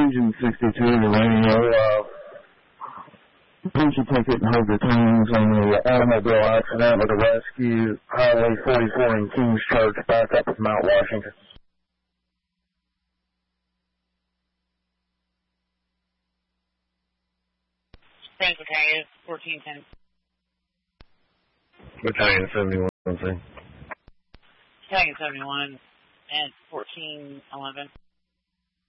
Agent 62 to radio. Punch a ticket and hold the times on the automobile accident with a rescue. Highway 44 in Kings Church, back up to Mount Washington. Friends Battalion, 1410. Battalion 71, Battalion 71 and 1411.